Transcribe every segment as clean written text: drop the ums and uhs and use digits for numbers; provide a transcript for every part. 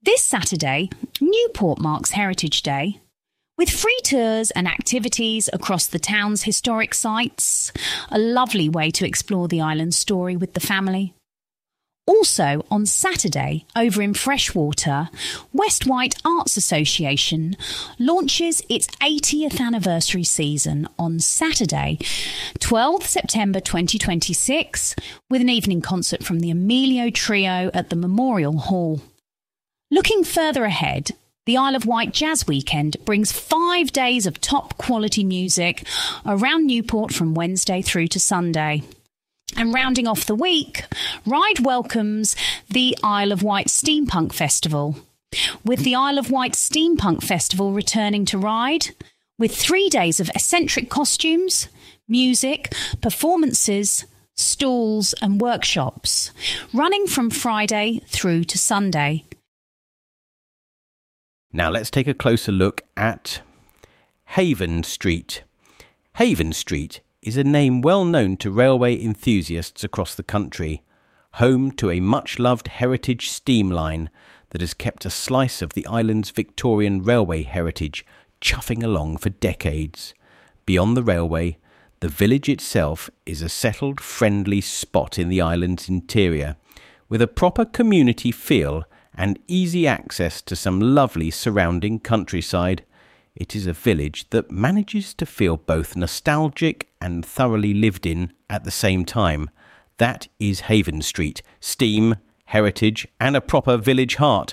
This Saturday, Newport marks Heritage Day, with free tours and activities across the town's historic sites, a lovely way to explore the island's story with the family. Also, on Saturday, over in Freshwater, West White Arts Association launches its 80th anniversary season on Saturday, 12th September 2026, with an evening concert from the Emilio Trio at the Memorial Hall. Looking further ahead, the Isle of Wight Jazz Weekend brings 5 days of top-quality music around Newport from Wednesday through to Sunday. And rounding off the week, Ryde welcomes the Isle of Wight Steampunk Festival, with the Isle of Wight Steampunk Festival returning to Ryde, with 3 days of eccentric costumes, music, performances, stalls and workshops, running from Friday through to Sunday. Now let's take a closer look at Haven Street. Haven Street is a name well known to railway enthusiasts across the country, home to a much-loved heritage steam line that has kept a slice of the island's Victorian railway heritage chuffing along for decades. Beyond the railway, the village itself is a settled, friendly spot in the island's interior, with a proper community feel and easy access to some lovely surrounding countryside. It is a village that manages to feel both nostalgic and thoroughly lived in at the same time. That is Haven Street, steam, heritage and a proper village heart.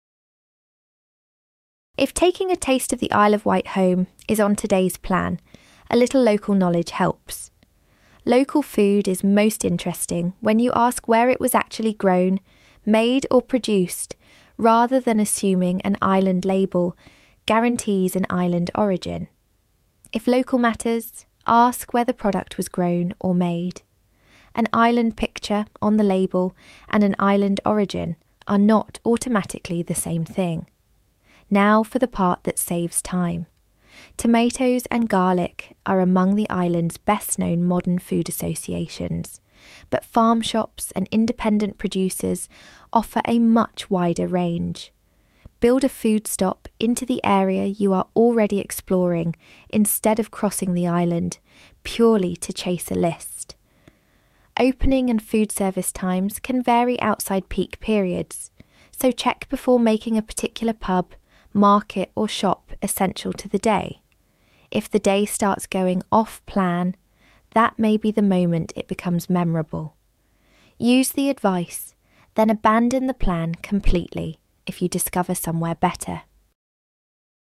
If taking a taste of the Isle of Wight home is on today's plan, a little local knowledge helps. Local food is most interesting when you ask where it was actually grown, made or produced, rather than assuming an island label guarantees an island origin. If local matters, ask where the product was grown or made. An island picture on the label and an island origin are not automatically the same thing. Now for the part that saves time. Tomatoes and garlic are among the island's best-known modern food associations, but farm shops and independent producers offer a much wider range. Build a food stop into the area you are already exploring instead of crossing the island purely to chase a list. Opening and food service times can vary outside peak periods, so check before making a particular pub, market or shop essential to the day. If the day starts going off plan, that may be the moment it becomes memorable. Use the advice, then abandon the plan completely if you discover somewhere better.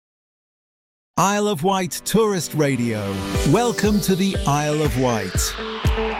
Isle of Wight Tourist Radio. Welcome to the Isle of Wight.